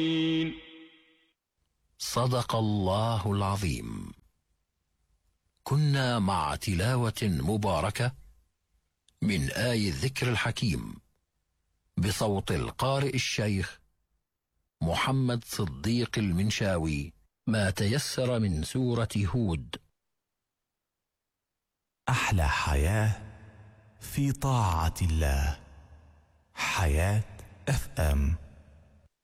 صدق الله العظيم. كنا مع تلاوة مباركة من آي الذكر الحكيم بصوت القارئ الشيخ محمد صديق المنشاوي، ما تيسر من سورة هود. أحلى حياة في طاعة الله. حياة FM.